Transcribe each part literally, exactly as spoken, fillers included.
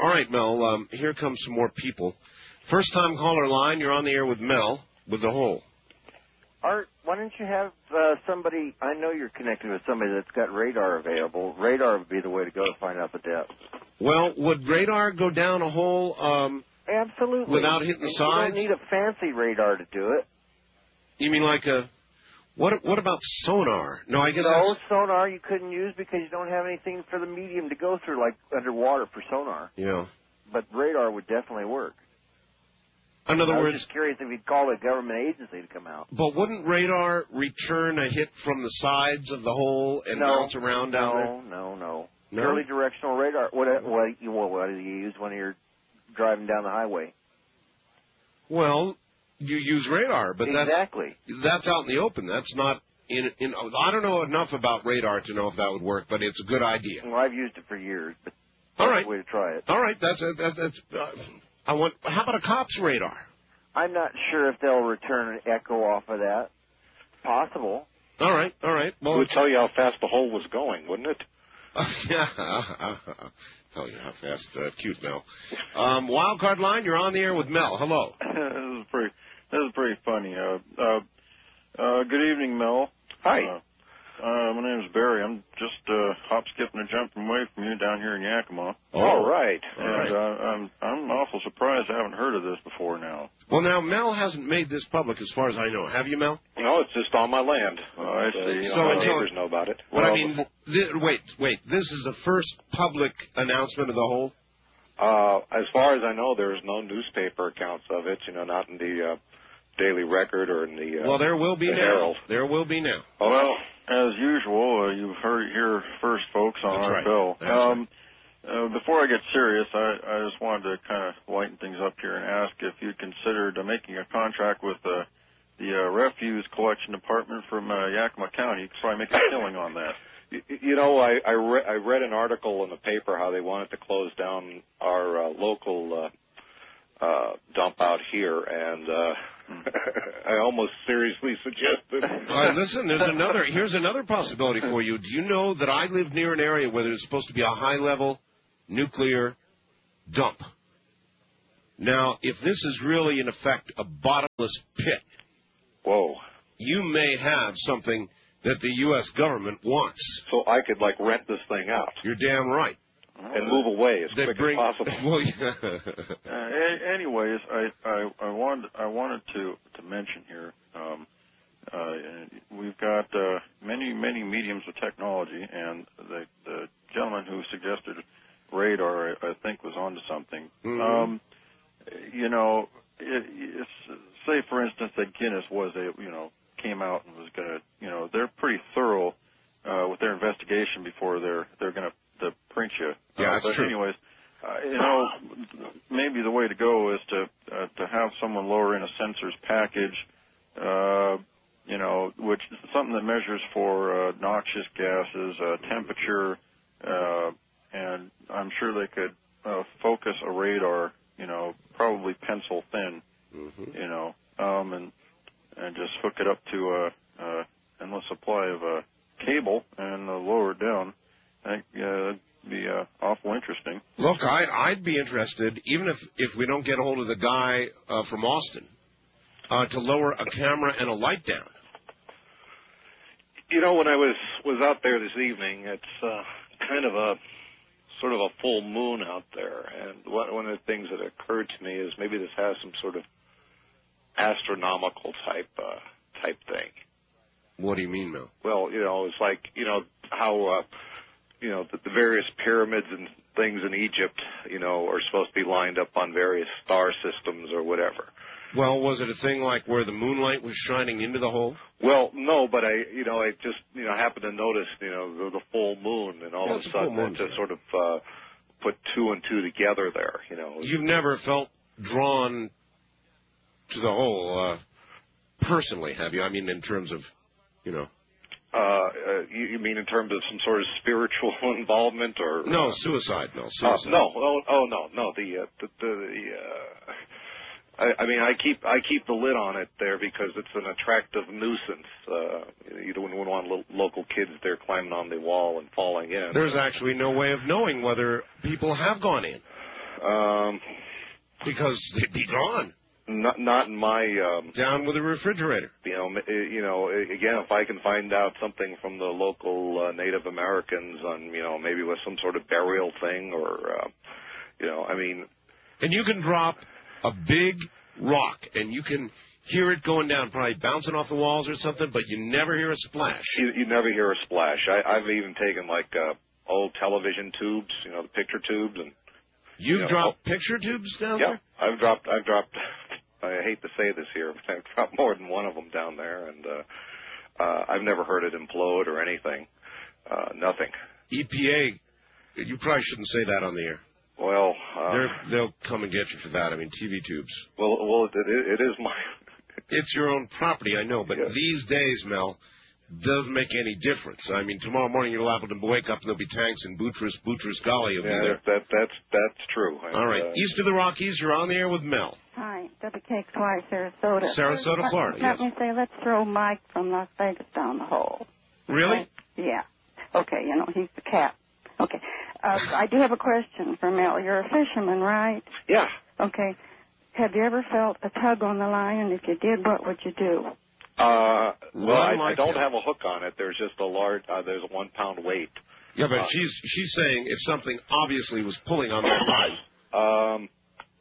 All right, Mel, um, here comes some more people. First-time caller line, you're on the air with Mel with the hole. Art, why don't you have uh, somebody, I know you're connected with somebody that's got radar available. Radar would be the way to go to find out the depth. Well, would radar go down a hole um, Absolutely. without hitting the and sides? You don't need a fancy radar to do it. You mean like a, what What about sonar? No, I guess no, that's... sonar you couldn't use because you don't have anything for the medium to go through, like underwater for sonar. Yeah. But radar would definitely work. In other I was words... just curious if you'd call a government agency to come out. But wouldn't radar return a hit from the sides of the hole and no, bounce around down no, there? No, no, no. No? Purely directional radar. What, what, what, what do you use when you're driving down the highway? Well, you use radar, but exactly. that's that's out in the open. That's not in in. I don't know enough about radar to know if that would work, but it's a good idea. Well, I've used it for years, but all that's right, the way to try it. All right, that's a, that, that's. Uh, I want. How about a cop's radar? I'm not sure if they'll return an echo off of that. Possible. All right, all right. Well, it would tell you how fast the hole was going, wouldn't it? Uh, yeah, tell you how fast. Uh, cute, Mel. Um, wild card line, you're on the air with Mel. Hello. this is pretty. This is pretty funny. Uh, uh, uh, good evening, Mel. Hi. Uh, uh, my name is Barry. I'm just uh, hop, skipping, and jumping away from you down here in Yakima. Oh, all right. And all right. Uh, I'm I'm awful surprised I haven't heard of this before now. Well, now Mel hasn't made this public, as far as I know. Have you, Mel? No, it's just on my land. Oh, I Uh, see. you know, So my until- neighbors know about it. But Well, I mean, th- wait, wait. This is the first public announcement of the hole? Uh, as far as I know, there's no newspaper accounts of it. You know, not in the uh, Daily Record or in the. Uh, Well, there will be the now. Herald. There will be now. Oh, well, as usual, uh, you've heard it here first, folks, on That's our right. bill. That's Um, uh, before I get serious, I, I just wanted to kind of lighten things up here and ask if you considered uh, making a contract with uh, the uh, refuse collection department from uh, Yakima County. You could probably make a killing on that. You, you know, I I, re- I read an article in the paper how they wanted to close down our uh, local uh, uh, dump out here, and uh, I almost seriously suggested. All right, listen, there's another. Here's another possibility for you. Do you know that I live near an area where there's supposed to be a high-level nuclear dump? Now, if this is really, in effect, a bottomless pit, Whoa. you may have something that the U S government wants. So I could, like, rent this thing out. You're damn right. And move away as They quick bring, as possible. Well, yeah. Uh, a- anyways, I, I, I wanted I wanted to, to mention here, um, uh, we've got uh, many many mediums of technology, and the, the gentleman who suggested radar, I, I think, was onto something. Mm-hmm. Um, you know, it, it's, say for instance that Guinness was a you know came out and was going to you know they're pretty thorough uh, with their investigation before they're they're going to to print you. Yeah, uh, that's but true. anyways, uh, you know, maybe the way to go is to uh, to have someone lower in a sensors package, uh, you know, which is something that measures for uh, noxious gases, uh, temperature, uh, and I'm sure they could uh, focus a radar, you know, probably pencil thin, Mm-hmm. you know, um, and and just hook it up to a, a endless supply of uh, cable and uh, lower it down. I think uh, that'd be uh, awful interesting. Look, I, I'd be interested, even if, if we don't get a hold of the guy uh, from Austin, uh, to lower a camera and a light down. You know, when I was, was out there this evening, it's uh, kind of a sort of a full moon out there. And one, one of the things that occurred to me is maybe this has some sort of astronomical type uh, type thing. What do you mean, Mel? Well, you know, it's like, you know, how, uh, you know, the, the various pyramids and things in Egypt, you know, are supposed to be lined up on various star systems or whatever. Well, was it a thing like where the moonlight was shining into the hole? Well, no, but I, you know, I just, you know, happened to notice, you know, the, the full moon, and all Yeah, of it's a a full sudden moon it just today. sort of uh, put two and two together there, you know. You've never felt drawn to the hole uh, personally, have you? I mean, in terms of, you know. Uh, uh, you, you mean in terms of some sort of spiritual involvement, or No, uh, suicide, no, uh, suicide. no, oh, oh no, no, the uh, the, the, the uh, I, I mean, I keep I keep the lid on it there because it's an attractive nuisance. Uh, you don't want lo- local kids there climbing on the wall and falling in. There's actually no way of knowing whether people have gone in. Um, because they'd be gone. Not not in my um, down with a refrigerator. You know, you know. Again, if I can find out something from the local uh, Native Americans on, you know, maybe with some sort of burial thing, or, uh, you know, I mean. And you can drop a big rock, and you can hear it going down, probably bouncing off the walls or something, but you never hear a splash. You, you never hear a splash. I, I've even taken like uh, old television tubes, you know, the picture tubes, and. You've you know, dropped oh, picture tubes down yeah, there? Yeah, I've dropped. I've dropped. I hate to say this here, but I've dropped more than one of them down there, and uh, uh, I've never heard it implode or anything. Uh, nothing. E P A, you probably shouldn't say that on the air. Well, uh, They're, they'll come and get you for that. I mean, T V tubes. Well, well, it, it is my. It's your own property, I know, but yes. These days, Mel, doesn't make any difference. I mean, tomorrow morning you're liable to wake up and there'll be tanks in Boutros, Boutros Ghali will yeah, be there. That, that's, that's true. And, all right. Uh, East of the Rockies, you're on the air with Mel. Hi, W K X Y, Sarasota. Sarasota, Florida, Let yes. me say, let's throw Mike from Las Vegas down the hole. Really? Right? Yeah. Okay, you know, he's the cat. Okay. Uh, I do have a question for Mel. You're a fisherman, right? Yeah. Okay. Have you ever felt a tug on the line? And if you did, what would you do? Uh, well, I, I don't him. have a hook on it. There's just a large, uh, there's a one pound weight. Yeah, but uh, she's she's saying if something obviously was pulling on that line. Um,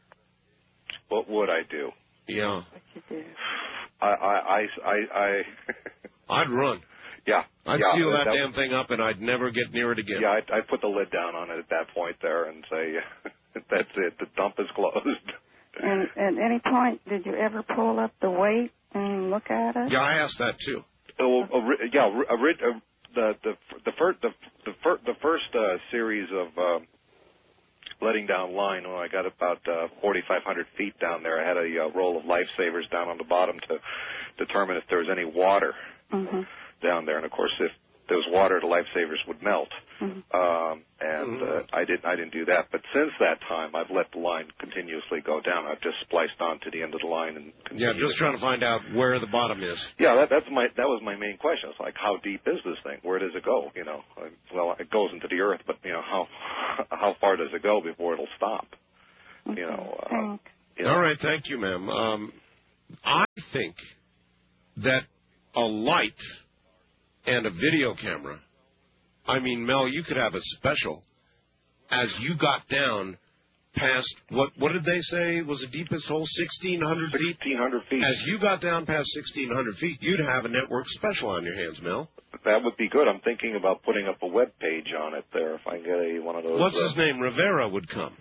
what would I do? Yeah. What you do? I, I, I, I, I I'd run. Yeah. I'd yeah, seal that, that damn thing up, and I'd never get near it again. Yeah, I'd, I'd put the lid down on it at that point there and say, that's it, the dump is closed. And at any point, did you ever pull up the weight and look at it? Yeah, I asked that too. Oh, uh, yeah, uh, uh, the the the first the the, fir- the first uh, series of uh, letting down line. When I got about uh, forty-five hundred feet down there, I had a uh, roll of lifesavers down on the bottom to determine if there was any water mm-hmm. down there. And of course, if there was water, the lifesavers would melt. Mm-hmm. Um, and uh, I didn't I didn't do that. But since that time, I've let the line continuously go down. I've just spliced onto the end of the line and yeah, just trying to find out where the bottom is. Yeah, that, that's my that was my main question. It's like, how deep is this thing? Where does it go? You know, well, it goes into the earth, but you know, how how far does it go before it'll stop? Okay. You know. Uh, Thanks. you know. All right, thank you, ma'am. Um, I think that a light and a video camera. I mean, Mel, you could have a special as you got down past, what What did they say was the deepest hole, sixteen hundred feet? sixteen hundred feet. As you got down past sixteen hundred feet, you'd have a network special on your hands, Mel. That would be good. I'm thinking about putting up a web page on it there if I can get a, one of those. What's uh, his name? Rivera would come.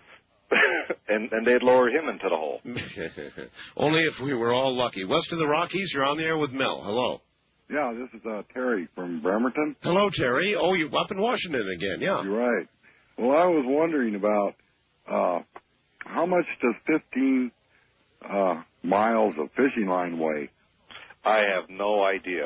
and, and they'd lower him into the hole. Only if we were all lucky. West of the Rockies, you're on the air with Mel. Hello. Yeah, this is uh, Terry from Bremerton. Hello, Terry. Oh, you're up in Washington again, yeah. You're right. Well, I was wondering about uh, how much does fifteen uh, miles of fishing line weigh? I have no idea.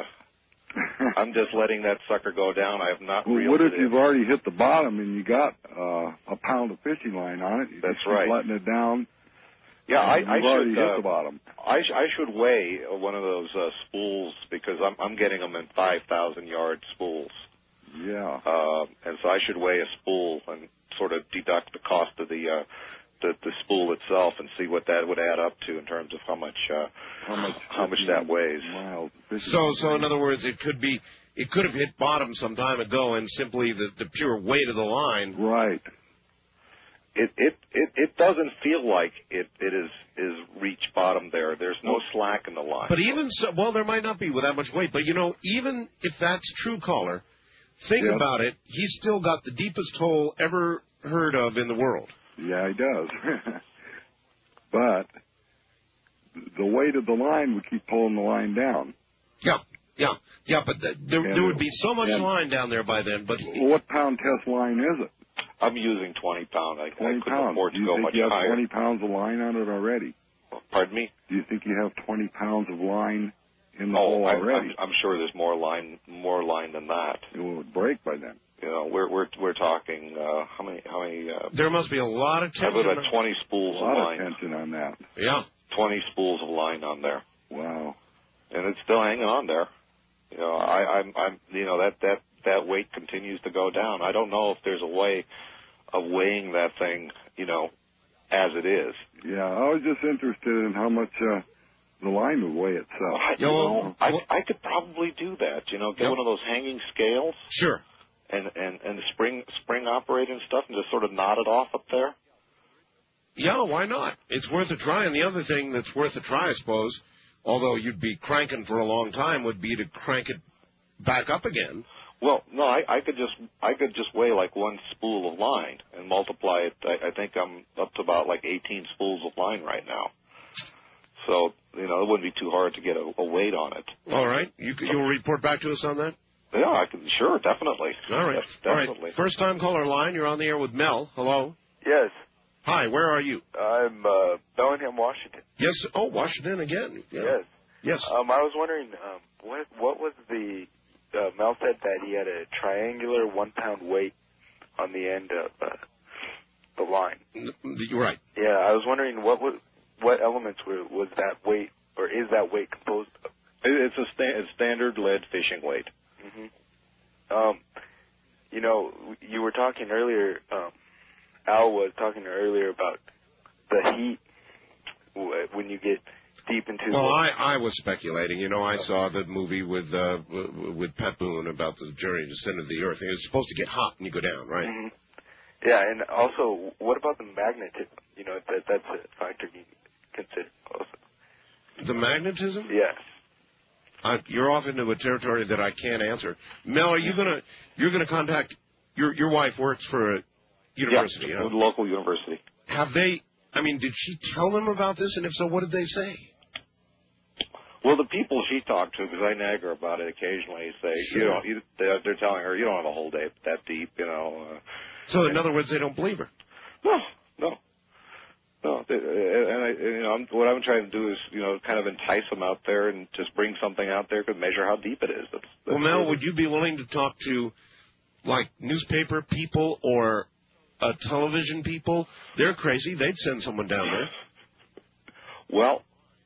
I'm just letting that sucker go down. I have not Well, reeled what if it you've in. already hit the bottom and you got uh, a pound of fishing line on it? You That's just keep right. letting it down. Yeah, I, you've I already should. hit Uh, the bottom. I, sh- I should weigh one of those uh, spools because I'm, I'm getting them in five thousand yard spools. Yeah. Uh, and so I should weigh a spool and sort of deduct the cost of the, uh, the the spool itself and see what that would add up to in terms of how much uh, How much? how much that weighs. Miles of fishing So, line. so in other words, it could be, it could have hit bottom some time ago, and simply the, the pure weight of the line. Right. It, it it it doesn't feel like it it is is reached bottom there. There's no slack in the line. But even so, well, there might not be with that much weight. But you know, even if that's true, caller, think Yes. about it. He's still got the deepest hole ever heard of in the world. Yeah, he does. But the weight of the line would keep pulling the line down. Yeah, yeah, yeah. But th- there And- there would be so much and- line down there by then. But Well, what pound test line is it? I'm using twenty pound. I, I twenty couldn't pounds. afford Do to you go think much you have higher. twenty pounds of line on it already? Pardon me? Do you think you have twenty pounds of line in the Oh, hole I, already? I'm, I'm sure there's more line more line than that. It would break by then. You know, we're we're we're talking uh, how many how many? Uh, there must be a lot of I have tension. about twenty A spools of lot line. of tension on that. Yeah. Twenty spools of line on there, Wow. and it's still hanging on there. You know, I, I'm I'm you know that that that weight continues to go down. I don't know if there's a way of weighing that thing, you know, as it is. Yeah, I was just interested in how much uh, the line would weigh itself. I, you know, I, I could probably do that. You know, get Yep. one of those hanging scales. Sure. And, and, and spring spring operated and stuff, and just sort of knot it off up there. Yeah, why not? It's worth a try. And the other thing that's worth a try, I suppose, although you'd be cranking for a long time, would be to crank it back up again. Well, no, I, I could just I could just weigh like one spool of line and multiply it. I, I think I'm up to about like eighteen spools of line right now. So you know, it wouldn't be too hard to get a, a weight on it. All right, you you'll report back to us on that. Yeah, I can. Sure, definitely. All right, Yes, all definitely. right. First time caller line. You're on the air with Mel. Hello. Yes, Hi. Where are you? I'm uh, Bellingham, Washington. Yes. Oh, Washington again. Yeah. Yes. Yes. Um, I was wondering, um, what what was the uh, Mel said that he had a triangular one pound weight on the end of uh, the line. You're right. Yeah, I was wondering what was what elements were, was that weight or is that weight composed of? It- It's a sta- it's standard lead fishing weight. Mm-hmm. Um, you know, you were talking earlier. Um, Al was talking earlier about the heat w- when you get deep into. Well, the, I, I was speculating. You know, I saw the movie with uh, w- with Pat Boone about the journey to center of the Earth. And it's supposed to get hot when you go down, right? Mhm. Yeah, and also, what about the magnetism? You know, that that's a factor you consider also. The magnetism? Yes. Uh, you're off into a territory that I can't answer. Mel, are you gonna you're gonna contact your your wife works for a university? Yeah, huh? a local university. Have they? I mean, did she tell them about this? And if so, what did they say? Well, the people she talked to, because I nag her about it occasionally, say, Sure. you know, you, they're, they're telling her, you don't have a whole day that deep, you know. Uh, So, in other words, they don't believe her. no, no, no. They- And I, you know, I'm, what I'm trying to do is, you know, kind of entice them out there and just bring something out there to measure how deep it is. That's, that's Well, Mel, really- would you be willing to talk to, like, newspaper people or uh, television people? They're crazy. They'd send someone down there. Well,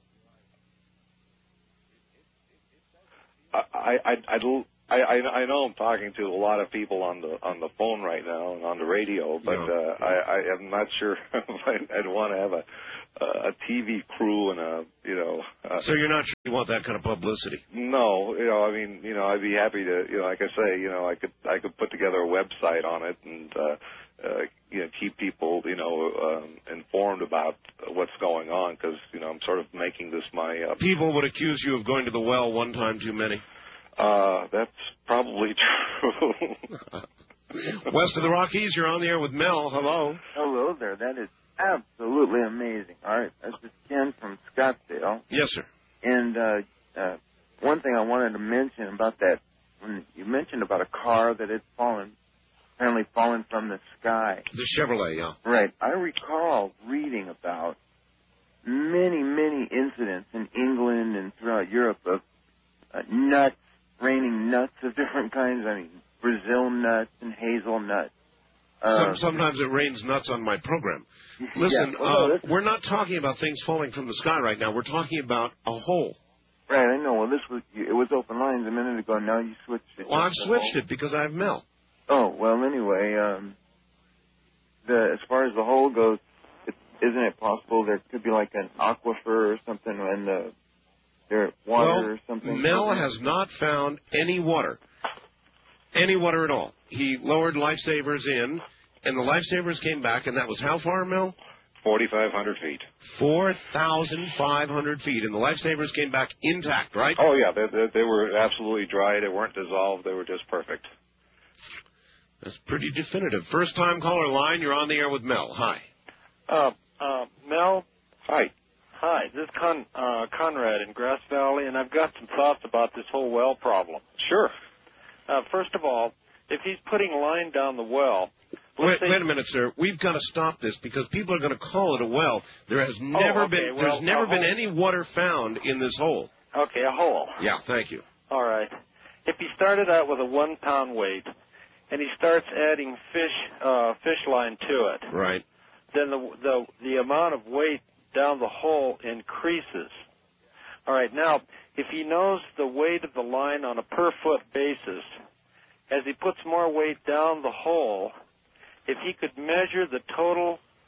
I, I, I, I, I know I'm talking to a lot of people on the on the phone right now and on the radio, but Yeah. uh, I, I am not sure if I, I'd want to have a a T V crew and a you know. Uh, So you're not sure you want that kind of publicity? no, you know, I mean, you know, I'd be happy to, you know, like I say, you know, I could I could put together a website on it and uh, uh, you know keep people, you know, um, informed about what's going on because you know I'm sort of making this my. Uh, People would accuse you of going to the well one time too many. Uh, that's probably true. West of the Rockies, you're on the air with Mel. Hello. Hello there. That is absolutely amazing. All right, this is Ken from Scottsdale. Yes, sir. And uh, uh, one thing I wanted to mention about that, when you mentioned about a car that had fallen, apparently fallen from the sky. The Chevrolet, yeah. Right. I recall reading about many, many incidents in England and throughout Europe of uh, nuts, raining nuts of different kinds. I mean, Brazil nuts and hazelnuts. Uh, Some, sometimes it rains nuts on my program. Listen, yeah, well, no, uh, this- we're not talking about things falling from the sky right now. We're talking about a hole. Right, I know. Well, this was it was open lines a minute ago. Now you switched it. Well, I've switched it because I have Mel. Oh well. Anyway, um, the as far as the hole goes, it, isn't it possible there could be like an aquifer or something in the there water well, or something? Mel has not found any water, any water at all. He lowered lifesavers in, and the lifesavers came back, and that was how far, Mel? forty-five hundred feet. four thousand five hundred feet, and the lifesavers came back intact, right? Oh, yeah, they, they, they were absolutely dry. They weren't dissolved. They were just perfect. That's pretty definitive. First time caller line, you're on the air with Mel. Hi. Uh, uh, Mel? Hi. Hi, this is Con, uh, Conrad in Grass Valley, and I've got some thoughts about this whole well problem. Sure. Uh, first of all, if he's putting line down the well... Wait, say, wait a minute, sir. We've got to stop this because people are going to call it a well. There has never Oh, okay, been well, there's never a been hole. any water found in this hole. Okay, a hole. Yeah, thank you. All right. If he started out with a one-pound weight, and he starts adding fish uh, fish line to it, Right. then the, the the amount of weight down the hole increases. All right. Now, if he knows the weight of the line on a per-foot basis, as he puts more weight down the hole, if he could measure the total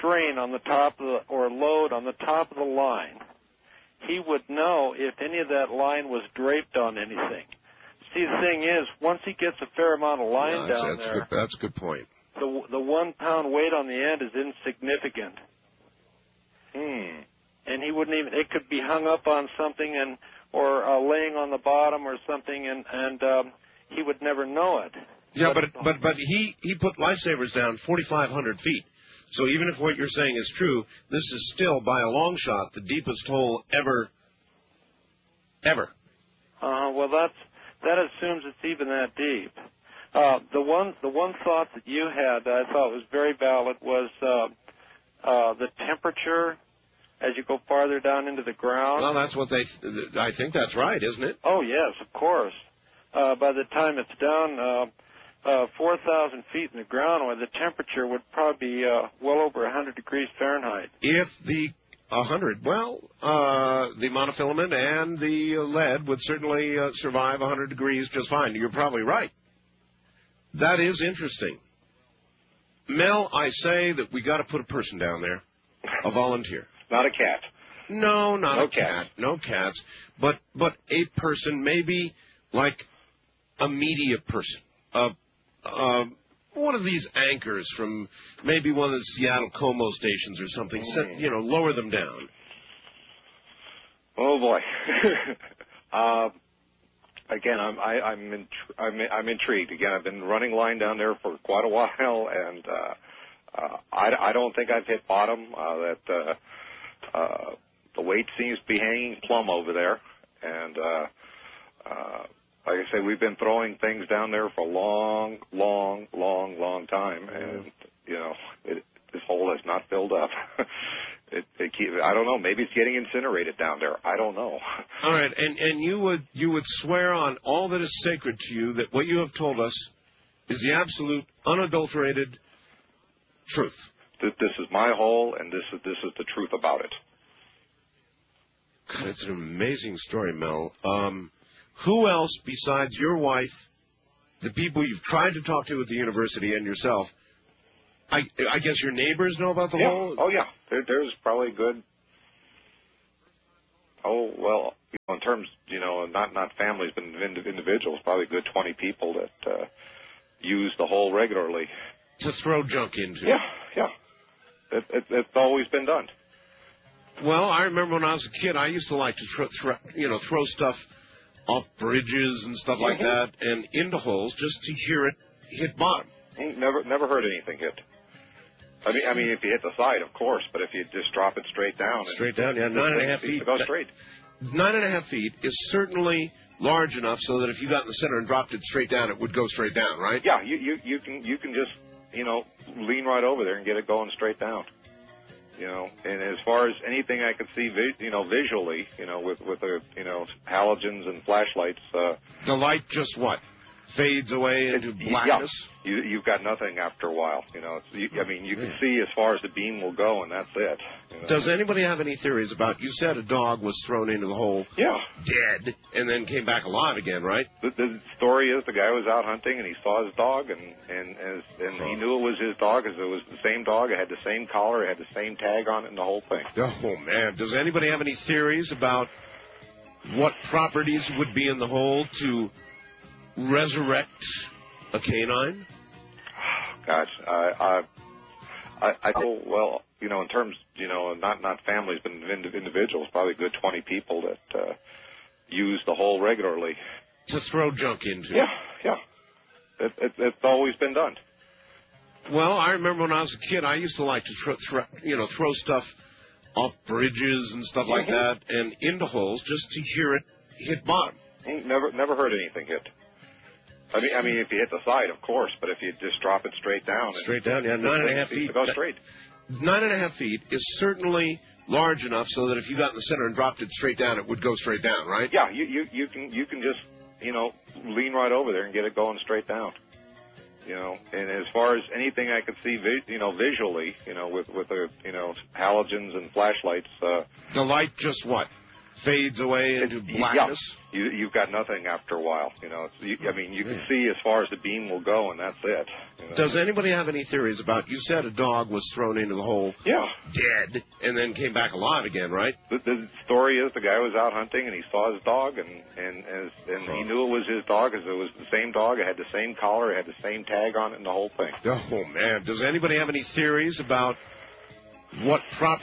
strain on the top of the, or load on the top of the line, he would know if any of that line was draped on anything. See, the thing is, once he gets a fair amount of line No, that's, down that's there, good, that's a good point. the the one pound weight on the end is insignificant. Hmm. And he wouldn't even, it could be hung up on something and or uh, laying on the bottom or something, and and um, he would never know it. Yeah, but but but he he put lifesavers down forty-five hundred feet. So even if what you're saying is true, this is still by a long shot the deepest hole ever. Ever. Uh, well, that's that assumes it's even that deep. Uh, the one the one thought that you had that I thought was very valid was uh, uh, the temperature as you go farther down into the ground. Well, that's what they. I think that's right, isn't it? Oh yes, of course. Uh, by the time it's down uh, uh, four thousand feet in the ground, where the temperature would probably be uh, well over one hundred degrees Fahrenheit. If the one hundred, well, uh, the monofilament and the lead would certainly uh, survive one hundred degrees just fine. You're probably right. That is interesting. Mel, I say that we got to put a person down there, a volunteer. Not a cat. No, not No a cat. cat. No cats. But but a person, maybe like a media person. Uh, uh, one of these anchors from maybe one of the Seattle Como stations or something. Mm. Set, you know, lower them down. Oh boy. uh, again, I'm I, I'm, intri- I'm I'm intrigued. Again, I've been running line down there for quite a while, and uh, uh, I, I don't think I've hit bottom. Uh, that uh, uh, the weight seems to be hanging plumb over there, and uh, uh, like I say, we've been throwing things down there for a long, long, long, long time, and you know, it, this hole has not filled up. it, it keep, I don't know. Maybe it's getting incinerated down there. I don't know. All right, and and you would you would swear on all that is sacred to you that what you have told us is the absolute, unadulterated truth. This, this is my hole, and this is this is the truth about it. God, it's an amazing story, Mel. Um, who else besides your wife, the people you've tried to talk to at the university, and yourself? I, I guess your neighbors know about the yeah. hole? Oh, yeah. There, there's probably good. Oh, well, you know, in terms, you know, not not families, but individuals, probably good twenty people that uh, use the hole regularly. To throw junk into. Yeah, yeah. It, it, it's always been done. Well, I remember when I was a kid, I used to like to, tr- thr- you know, throw stuff off bridges and stuff like that, and into holes just to hear it hit bottom. Never, never heard anything hit. I mean, I mean, if you hit the side, of course, but if you just drop it straight down, straight down, yeah, nine and a half feet. To go straight. Nine and a half feet is certainly large enough so that if you got in the center and dropped it straight down, it would go straight down, right? Yeah, you you you can you can just you know lean right over there and get it going straight down. You know, and as far as anything I could see, vi- you know, visually, you know, with with the you know halogens and flashlights. Uh, the light just what fades away into blackness. Yeah, you you've got nothing after a while. You know, it's, you, I mean, you can see as far as the beam will go, and that's it. You know? Does anybody have any theories about? You said a dog was thrown into the hole, yeah, dead, and then came back alive again, right? The, the story is the guy was out hunting and he saw his dog, and and as, and he knew it was his dog because it was the same dog. It had the same collar, it had the same tag on it, and the whole thing. Oh man, does anybody have any theories about what properties would be in the hole to resurrect a canine? Gosh, I, I, I, I oh, well, you know, in terms, you know, not not families, but individuals, probably good twenty people that uh, use the hole regularly. To throw junk into. Yeah, yeah. It, it, it's always been done. Well, I remember when I was a kid, I used to like to, tr- thr- you know, throw stuff off bridges and stuff like that, and into holes just to hear it hit bottom. Never, never heard anything hit. I mean, I mean, if you hit the side, of course, but if you just drop it straight down, straight down, yeah, nine and a half feet. To go straight. Nine and a half feet is certainly large enough so that if you got in the center and dropped it straight down, it would go straight down, right? Yeah, you you you can you can just you know lean right over there and get it going straight down. You know, and as far as anything I could see, vi- you know, visually, you know, with with the you know halogens and flashlights. Uh, the light just what? fades away into It's- blackness. Yeah, you, you've got nothing after a while. You know, it's, you, I mean, you can see as far as the beam will go, and that's it. You know? Does anybody have any theories about? You said a dog was thrown into the hole, Yeah. dead, and then came back alive again, right? The, the story is the guy was out hunting and he saw his dog and and and, and he knew it was his dog because it was the same dog. It had the same collar, it had the same tag on it, and the whole thing. Oh man, does anybody have any theories about what property?